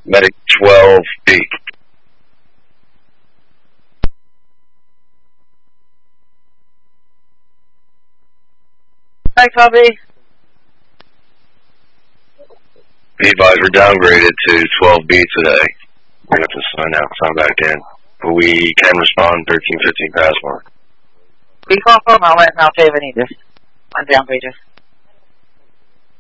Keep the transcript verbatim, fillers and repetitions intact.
Medic twelve B. Hi, copy. Be advised, we're downgraded to twelve B today. We're going to have to sign out, sign back in. But we can respond thirteen fifteen pass mark. Be call phone, I'll let them know if they ever need this. On down pages.